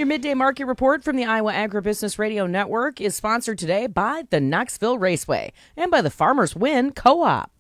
Your Midday Market Report from the Iowa Agribusiness Radio Network is sponsored today by the Knoxville Raceway and by the Farmers Win Co-op.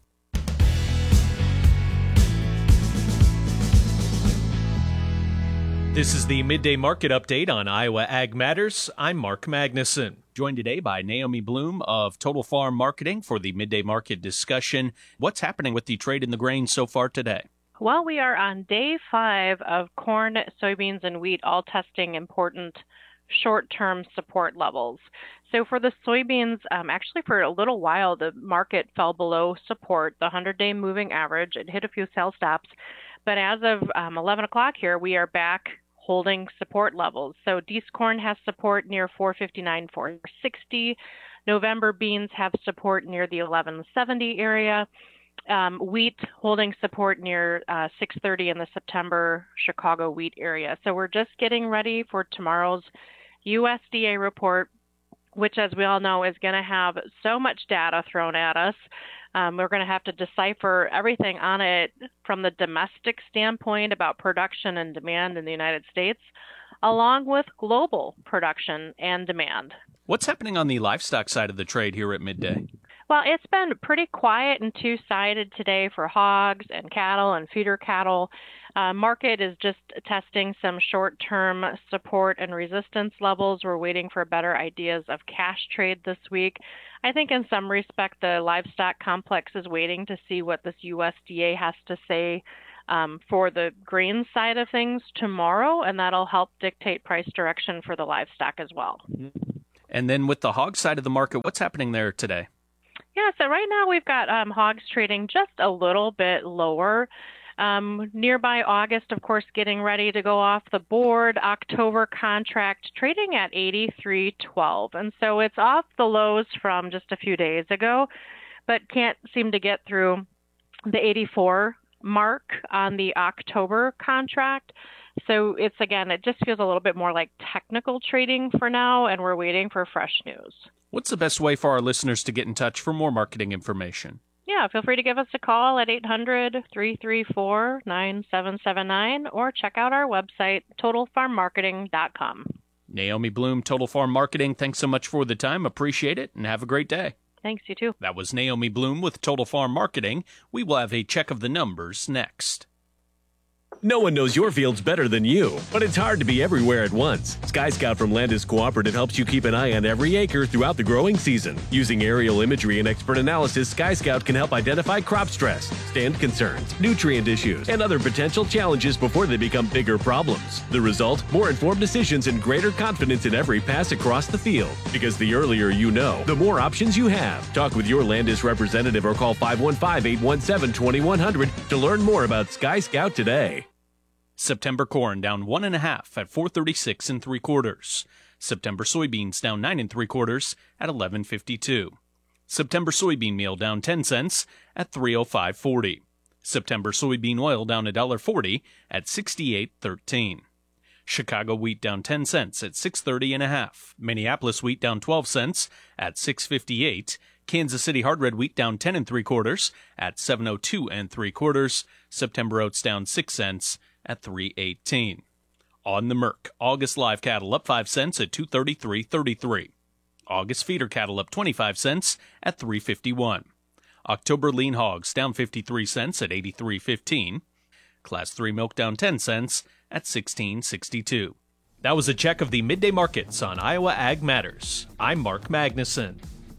This is the Midday Market Update on Iowa Ag Matters. I'm Mark Magnuson, joined today by Naomi Bloom of Total Farm Marketing for the Midday Market discussion. What's happening with the trade in the grain so far today? Well, we are on day 5 of corn, soybeans, and wheat all testing important short-term support levels. So for the soybeans, actually for a little while, the market fell below support, the 100-day moving average. It hit a few sell stops. But as of 11 o'clock here, we are back holding support levels. So Dees corn has support near 459, 460. November beans have support near the 1170 area. Wheat holding support near 630 in the September Chicago wheat area. So we're just getting ready for tomorrow's USDA report, which, as we all know, is going to have so much data thrown at us. We're going to have to decipher everything on it from the domestic standpoint about production and demand in the United States, along with global production and demand. What's happening on the livestock side of the trade here at midday? Well, it's been pretty quiet and two-sided today for hogs and cattle and feeder cattle. Market is just testing some short-term support and resistance levels. We're waiting for better ideas of cash trade this week. I think in some respect, the livestock complex is waiting to see what this USDA has to say for the grain side of things tomorrow, and that'll help dictate price direction for the livestock as well. And then with the hog side of the market, what's happening there today? Yeah, so right now we've got hogs trading just a little bit lower. Nearby August, of course, getting ready to go off the board. October contract trading at 83.12. And so it's off the lows from just a few days ago, but can't seem to get through the 84 mark on the October contract. So it just feels a little bit more like technical trading for now, and we're waiting for fresh news. What's the best way for our listeners to get in touch for more marketing information? Yeah, feel free to give us a call at 800-334-9779 or check out our website, totalfarmmarketing.com. Naomi Bloom, Total Farm Marketing, thanks so much for the time. Appreciate it, and have a great day. Thanks, you too. That was Naomi Bloom with Total Farm Marketing. We will have a check of the numbers next. No one knows your fields better than you, but it's hard to be everywhere at once. Sky Scout from Landis Cooperative helps you keep an eye on every acre throughout the growing season. Using aerial imagery and expert analysis, Sky Scout can help identify crop stress, stand concerns, nutrient issues, and other potential challenges before they become bigger problems. The result? More informed decisions and greater confidence in every pass across the field. Because the earlier you know, the more options you have. Talk with your Landis representative or call 515-817-2100 to learn more about Sky Scout today. September corn down 1.5 at 436 3/4. September soybeans down 9 3/4 at 11.52. September soybean meal down 10 cents at 305.40. September soybean oil down $1.40 at 68.13. Chicago wheat down 10 cents at 630.5. Minneapolis wheat down 12 cents at 658. Kansas City hard red wheat down 10 3/4 at 702 3/4. September oats down 6 cents at 318. On the Merc, August live cattle up 5 cents at 233.33. August feeder cattle up 25 cents at 351. October lean hogs down 53 cents at 83.15. Class 3 milk down 10 cents at 16.62. That was a check of the midday markets on Iowa Ag Matters. I'm Mark Magnuson.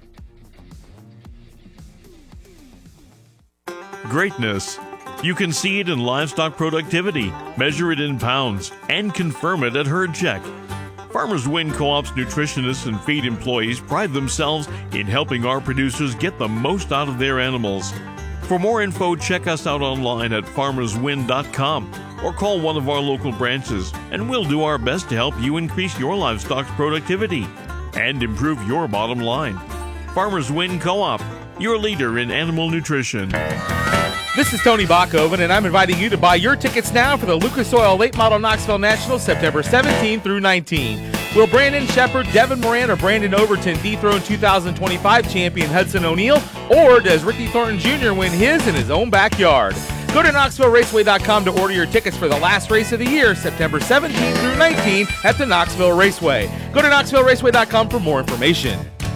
Greatness. You can see it in livestock productivity, measure it in pounds, and confirm it at Herd Check. Farmers Win Co-op's nutritionists and feed employees pride themselves in helping our producers get the most out of their animals. For more info, check us out online at farmerswin.com or call one of our local branches, and we'll do our best to help you increase your livestock's productivity and improve your bottom line. Farmers Win Co-op, your leader in animal nutrition. This is Tony Bachhoven, and I'm inviting you to buy your tickets now for the Lucas Oil Late Model Knoxville National, September 17 through 19. Will Brandon Shepard, Devin Moran, or Brandon Overton dethrone 2025 champion Hudson O'Neal, or does Ricky Thornton Jr. win his in his own backyard? Go to KnoxvilleRaceway.com to order your tickets for the last race of the year, September 17 through 19 at the Knoxville Raceway. Go to KnoxvilleRaceway.com for more information.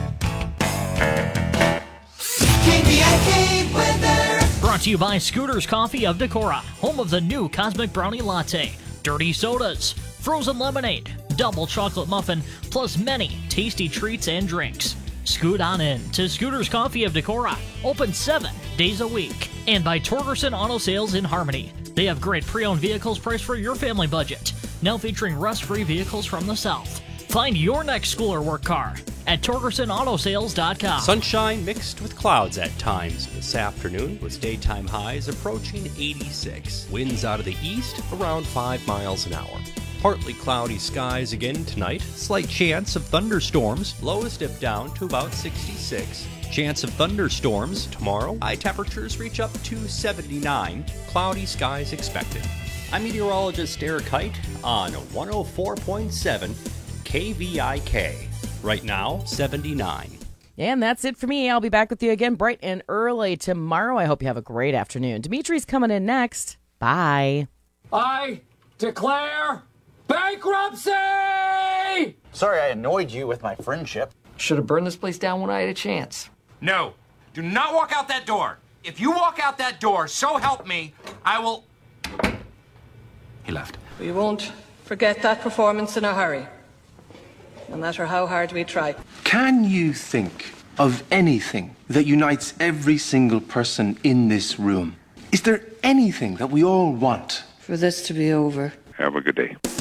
KVIK weather. Brought to you by Scooters Coffee of Decorah, home of the new Cosmic Brownie Latte, dirty sodas, frozen lemonade, double chocolate muffin, plus many tasty treats and drinks. Scoot on in to Scooters Coffee of Decorah, open 7 days a week. And by Torgerson Auto Sales in Harmony. They have great pre-owned vehicles priced for your family budget, now featuring rust-free vehicles from the South. Find your next school or work car at TorgersonAutoSales.com. Sunshine mixed with clouds at times this afternoon, with daytime highs approaching 86. Winds out of the east around 5 miles an hour. Partly cloudy skies again tonight. Slight chance of thunderstorms. Lows dip down to about 66. Chance of thunderstorms tomorrow. High temperatures reach up to 79. Cloudy skies expected. I'm meteorologist Eric Height on 104.7 KVIK. Right now, 79. And that's it for me. I'll be back with you again bright and early tomorrow. I hope you have a great afternoon. Dimitri's coming in next. Bye. I declare bankruptcy! Sorry I annoyed you with my friendship. Should have burned this place down when I had a chance. No, do not walk out that door. If you walk out that door, so help me, I will... He left. We won't forget that performance in a hurry, no matter how hard we try. Can you think of anything that unites every single person in this room? Is there anything that we all want? For this to be over. Have a good day.